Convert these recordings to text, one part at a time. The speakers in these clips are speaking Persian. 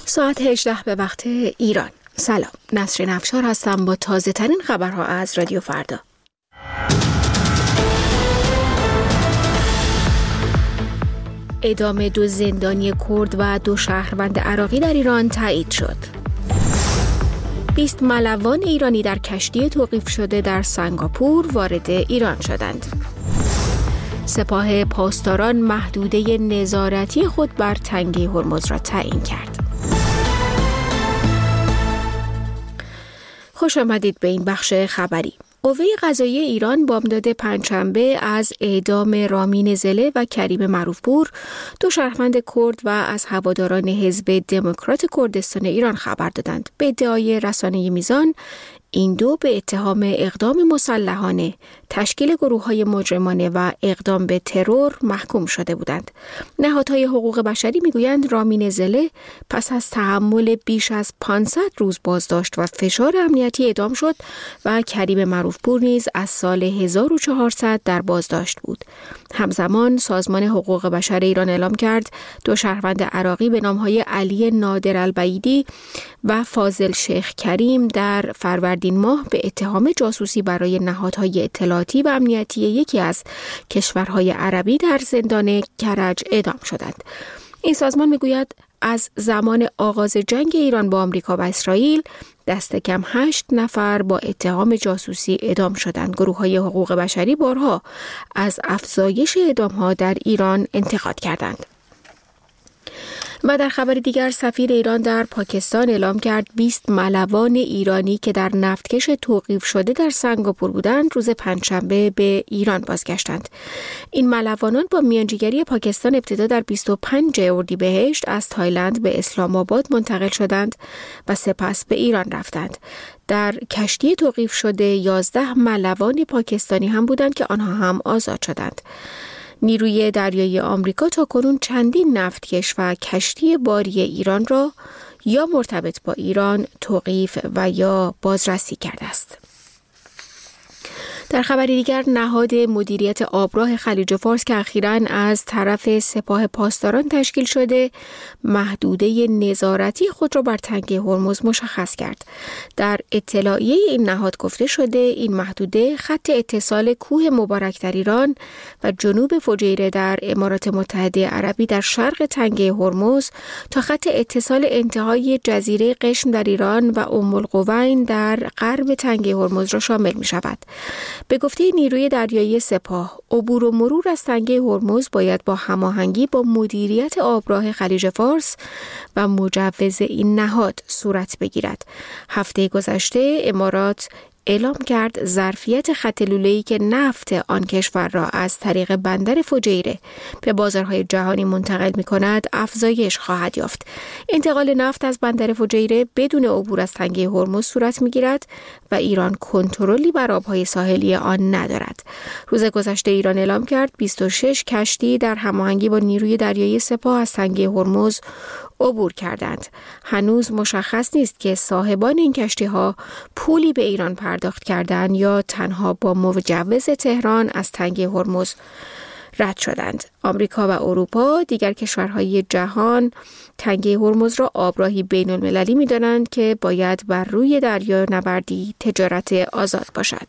ساعت 18 به وقت ایران. سلام، نسرین افشار هستم با تازه ترین خبرها از رادیو فردا. اعدام 2 زندانی کرد و 2 شهروند عراقی در ایران تایید شد. 20 ملوان ایرانی در کشتی توقیف شده در سنگاپور وارد ایران شدند. سپاه پاسداران محدوده نظارتی خود بر تنگه هرمز را تعیین کرد. خوش آمدید به این بخش خبری. قوه قضاییه ایران بامداد پنجشنبه از اعدام رامین زله و کریم معروفپور، 2 شهروند کرد و از هواداران حزب دموکرات کردستان ایران خبر دادند. به ادعای رسانه میزان، این 2 به اتهام اقدام مسلحانه، تشکیل گروه‌های مجرمانه و اقدام به ترور محکوم شده بودند. نهادهای حقوق بشری میگویند رامین زله پس از تحمل بیش از 500 روز بازداشت و فشار امنیتی اعدام شد و کریم معروفپور نیز از سال 1400 در بازداشت بود. همزمان سازمان حقوق بشر ایران اعلام کرد 2 شهروند عراقی به نام‌های علی نادر البعیدی و فاضل شیخ کریم در فروردین ماه به اتهام جاسوسی برای نهادهای اطلاعاتی و امنیتی یکی از کشورهای عربی در زندان کرج اعدام شدند. این سازمان میگوید از زمان آغاز جنگ ایران با آمریکا و اسرائیل دست کم 8 نفر با اتهام جاسوسی اعدام شدند. گروه‌های حقوق بشری بارها از افزایش اعدام‌ها در ایران انتقاد کردند. و در خبر دیگر، سفیر ایران در پاکستان اعلام کرد 20 ملوان ایرانی که در نفتکش توقیف شده در سنگاپور بودند روز پنجشنبه به ایران بازگشتند. این ملوانان با میانجیگری پاکستان ابتدا در 25 اردیبهشت از تایلند به اسلام آباد منتقل شدند و سپس به ایران رفتند. در کشتی توقیف شده 11 ملوان پاکستانی هم بودند که آنها هم آزاد شدند. نیروی دریایی آمریکا تاکنون چندین نفتکش و کشتی باری ایران را یا مرتبط با ایران توقیف و یا بازرسی کرده است. در خبری دیگر، نهاد مدیریت آبراه خلیج فارس که اخیراً از طرف سپاه پاسداران تشکیل شده، محدوده نظارتی خود را بر تنگه هرمز مشخص کرد. در اطلاعیه این نهاد گفته شده این محدوده خط اتصال کوه مبارک در ایران و جنوب فجیره در امارات متحده عربی در شرق تنگه هرمز تا خط اتصال انتهای جزیره قشم در ایران و ام القوین در غرب تنگه هرمز را شامل می شود. به گفته نیروی دریایی سپاه، عبور و مرور از تنگه هرمز باید با هماهنگی با مدیریت آبراه خلیج فارس و مجوز این نهاد صورت بگیرد. هفته گذشته امارات اعلام کرد ظرفیت خط لوله‌ای که نفت آن کشور را از طریق بندر فجیره به بازارهای جهانی منتقل می‌کند افزایش خواهد یافت. انتقال نفت از بندر فجیره بدون عبور از تنگه هرمز صورت می‌گیرد و ایران کنترلی بر آب‌های ساحلی آن ندارد. روز گذشته ایران اعلام کرد 26 کشتی در هماهنگی با نیروی دریایی سپاه از تنگه هرمز عبور کردند. هنوز مشخص نیست که صاحبان این کشتی‌ها پولی به ایران پرداخت کردند یا تنها با مجوز تهران از تنگه هرمز رد شدند. آمریکا و اروپا، دیگر کشورهای جهان، تنگه هرمز را آبراهی بین المللی می‌دانند که باید بر روی دریا نبردی تجارت آزاد باشد.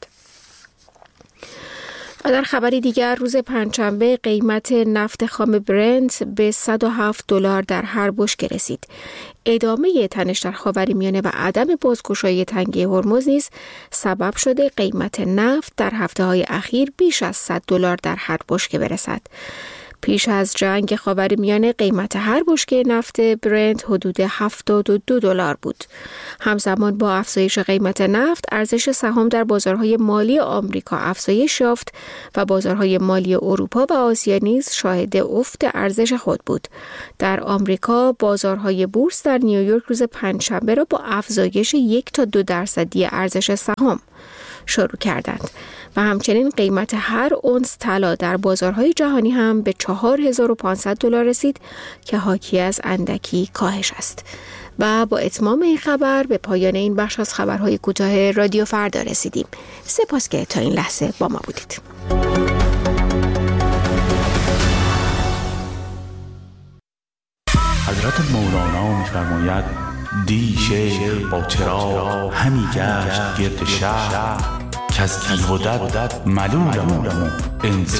و در خبری دیگر، روز پنجشنبه قیمت نفت خام برنت به $107 در هر بشکه رسید. ادامه تنش در خاورمیانه و عدم بازگشایی تنگه هرمز نیز سبب شده قیمت نفت در هفته‌های اخیر بیش از $100 در هر بشکه برسد. پیش از جنگ خاورمیانه قیمت هر بشکه نفت برنت حدود $72 بود. همزمان با افزایش قیمت نفت، ارزش سهام در بازارهای مالی آمریکا افزایش یافت و بازارهای مالی اروپا و آسیا نیز شاهد افت ارزش خود بود. در آمریکا بازارهای بورس در نیویورک روز پنجشنبه را با افزایش 1 تا 2% ارزش سهام شروع کردند و همچنین قیمت هر اونس طلا در بازارهای جهانی هم به $4500 رسید که حاکی از اندکی کاهش است. و با اتمام این خبر به پایان این بخش از خبرهای کوتاه رادیو فردا رسیدیم. سپاس که تا این لحظه با ما بودید. حضرت مولانا می‌فرماید دی شیخ با چراغ همی گشت گرد شهر، که از تیغ و دد ملولم و انسان